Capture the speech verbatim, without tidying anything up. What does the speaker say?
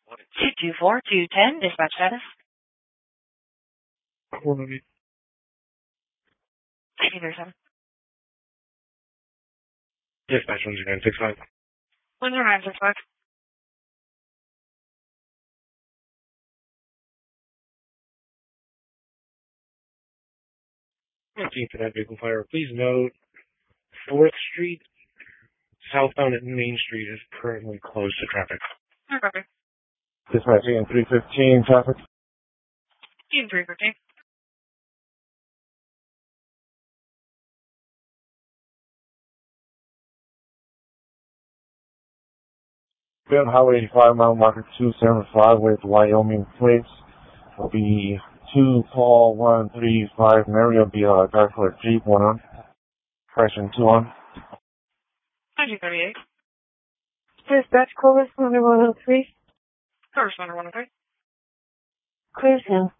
two two four two ten, dispatch status. One of you. eighty thirty-seven. Dispatch one zero nine six five. one zero nine six five. Fourteen for that vehicle fire. Please note, fourth Street, southbound at Main Street is currently closed to traffic. Okay. Dispatch E N three fifteen, traffic. E N three fifteen. Bend Highway eighty-five, mile marker two seven five with Wyoming plates. Will be two Paul one three five Mary. Will be a dark colored Jeep, one on. Correction, two on. nineteen thirty-eight. Dispatch, Corvus one oh three. Corvus one oh three. Clears him.